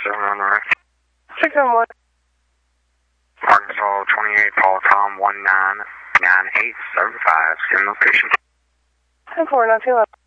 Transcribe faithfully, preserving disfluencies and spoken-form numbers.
seven one right. six seven one. Arkansas twenty-eight, Paul Tom one nine nine eight seven five, same location. ten four, not too loud.